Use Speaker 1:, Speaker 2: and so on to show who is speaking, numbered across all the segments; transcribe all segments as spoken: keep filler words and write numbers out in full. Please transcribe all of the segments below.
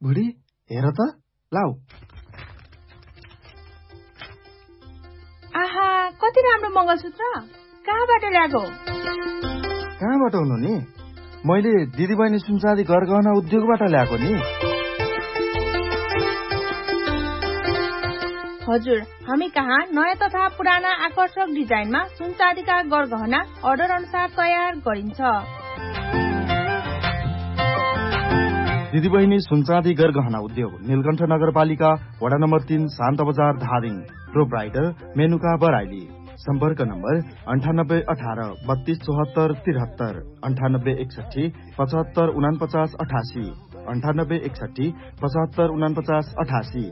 Speaker 1: बुढी हेर त लाउ।
Speaker 2: आहा कति राम्रो मंगलसूत्र कहाँबाट ल्याएको?
Speaker 1: कहाँबाट हुनु नि? मैले दिदीबहिनी सुनचाँदी गरगहना उद्योगबाट ल्याएको नि।
Speaker 2: हजुर, हामी कहाँ नयाँ तथा पुराना आकर्षक डिजाइनमा सुनचाँदीका गरगहना अर्डर अनुसार तयार गरिन्छ।
Speaker 1: दिदीबहिनी सुनचाँदी गरगहना उद्योग नीलकण्ठ नगरपालिका वडा नम्बर तीन शान्त बजार धादिङ। प्रोप्राइटर मेनुका बराइली। सम्पर्क नम्बर अन्ठानब्बे अठार बत्तीस चौहत्तर तिहत्तर अन्ठानब्बे एकसठी पचहत्तर उनापचास अठासी अन्ठानब्बे एकसठी पचहत्तर उनापचास अठासी।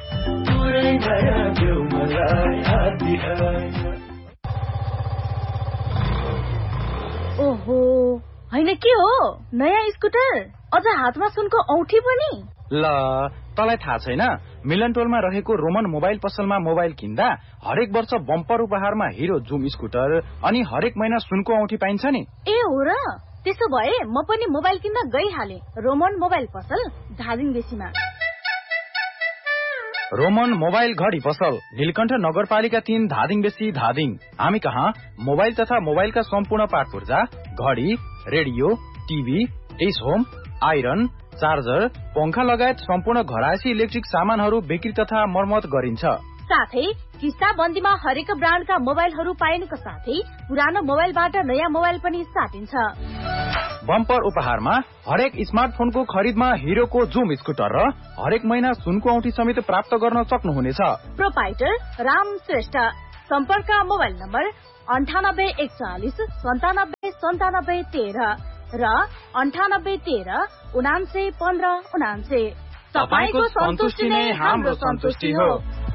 Speaker 2: ओहो होइन के हो नयाँ स्कुटर, अझ हातमा सुनको औठी पनि।
Speaker 3: ल तलाई थाहा छैन, मिलन टोलमा रहेको रोमन मोबाइल पसलमा मोबाइल किन्दा हरेक वर्ष बम्पर उपहारमा हिरो जुम स्कुटर अनि हरेक महिना सुनको औठी पाइन्छ नि।
Speaker 2: ए हो र, त्यसो भए म पनि मोबाइल किन्न गइहाले रोमन मोबाइल पसल धादिङ बेसीमा।
Speaker 3: रोमन मोबाइल घडी पसल नीलकण्ठ नगरपालिका तीन धादिङ बेसी धादिङ। हामी कहाँ मोबाइल तथा मोबाइलका सम्पूर्ण पार्ट पूर्जा, घडी, radio, TV, dish home, iron, charger, पंखा लगायत सम्पूर्ण घरायसी इलेक्ट्रिक सामानहरू बिक्री तथा मर्मत गरिन्छ।
Speaker 2: साथै किस्ता बन्दीमा हरेक ब्रान्डका मोबाइलहरू पाइनुको साथै पुरानो मोबाइलबाट नयाँ मोबाइल पनि साटिन्छ।
Speaker 3: बम्पर उपहारमा हरेक स्मार्टफोनको खरिदमा हिरोको जुम स्कुटर र हरेक महिना सुनको औठी समेत प्राप्त गर्न सक्नुहुनेछ।
Speaker 2: प्रोपाइटर राम श्रेष्ठ। सम्पर्क मोबाइल नम्बर अन्ठानब्बे एकचालिस सन्तानब्बे सन्तानब्बे तेह्र र अन्ठानब्बे तेह्र उनान्से पन्ध्र उनान्से।
Speaker 3: तपाईको सन्तुष्टि नै हाम्रो सन्तुष्टि हो।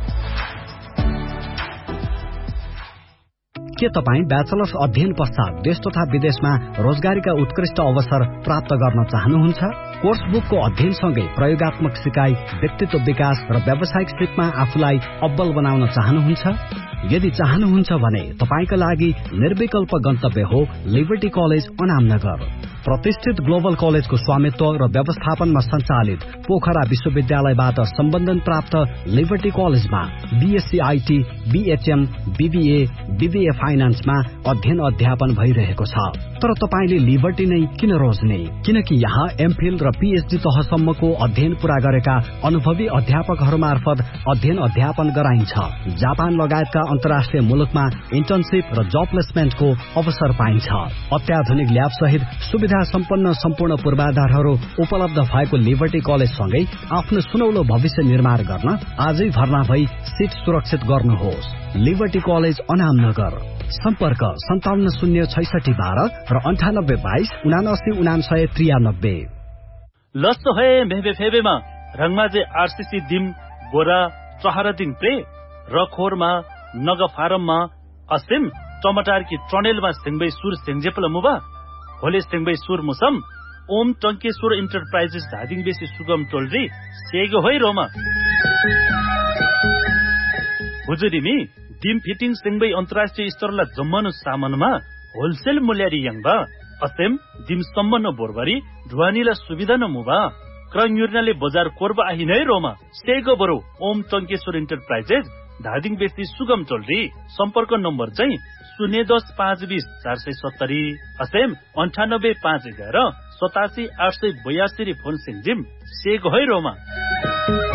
Speaker 4: के तपाईँ ब्याचलर्स अध्ययन पश्चात देश तथा विदेशमा रोजगारीका उत्कृष्ट अवसर प्राप्त गर्न चाहनुहुन्छ? कोर्स बुकको अध्ययनसँगै प्रयोगात्मक सिकाइ, व्यक्तित्व विकास र व्यावसायिक सिपमा आफूलाई अब्बल बनाउन चाहनुहुन्छ? यदि चाहनुहुन्छ भने तपाईका लागि निर्विकल्प गन्तव्य हो लिबर्टी कलेज अनामनगर। प्रतिष्ठित ग्लोबल कलेजको स्वामित्व र व्यवस्थापनमा सञ्चालित पोखरा विश्वविद्यालयबाट सम्बन्धन प्राप्त लिबर्टी कलेजमा BSc IT, BHM, BBA, BBA फाइनान्समा अध्ययन अध्यापन भइरहेको छ। तर तपाईले लिबर्टी नै किन रोज्ने? किनकि यहाँ एमफिल र पीएचडी तहसम्मको अध्ययन पूरा गरेका अनुभवी अध्यापकहरू मार्फत अध्ययन अध्यापन गराइन्छ। जापान लगायतका अन्तर्राष्ट्रिय मुलुकमा इन्टर्नशिप र जब प्लेसमेन्टको अवसर पाइन्छ। अत्याधुनिक ल्याब सहित सुविधा सम्पन्न सम्पूर्ण पूर्वाधारहरू उपलब्ध भएको लिबर्टी कलेजसँगै आफ्नो सुनौलो भविष्य निर्माण गर्न आजै भर्ना भई सिट सुरक्षित गर्नुहोस्। Liberty college Anamnagar. सम्पर्क सन्ताउन्न शून्य छैसठी बाह्र र अन्ठानब्बे बाइस उनासी उनासय त्रियानब्बे।
Speaker 5: लस्तो है मेबे फेबेमा रङमाजे आरसीसी दिम बोरा चहरा दिन प्रे रखोरमा नग फारममा असिम टमाटर की ट्रनेलमा सिंगबै सुर सिंगजेपल मुबा होले सिंगबै सुर मुसम ओम टंकेश्वर इन्टरप्राइजेस धादिङ बेसी सुगम टोलरी सेगो होइ रोमा हुजुरिमी डिम फिटिङ सिंगबै अन्तर्राष्ट्रिय स्तरला जम्मनु सामानमा होलसेल मूल्यरी यङबा असेम डिम सम्मन बोरबरी ढुवानीला सुविधा न मुबा क्रङ युर्नाले बजार कोरबा आहि नै रोमा सेगो बरो ओम टंकेश्वर इन्टरप्राइजेस धादिङ बेसी सुगम टोलरी। सम्पर्क नम्बर चाहिँ शून्य दस पाँच बीस चार सय सत्तरी असेम अन्ठानब्बे पाँच एघार सतासी आठ सय बयासी फोन सिंजिम सेगो है रोमा।